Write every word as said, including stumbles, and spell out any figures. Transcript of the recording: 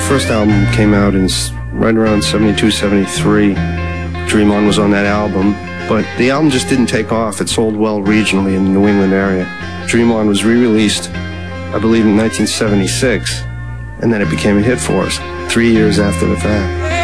first album came out in s- right around seventy-two, seventy-three. Dream On was on that album, but the album just didn't take off. It sold well regionally in the New England area. Dream On was re-released, I believe, in nineteen seventy-six, and then it became a hit for us three years after the fact.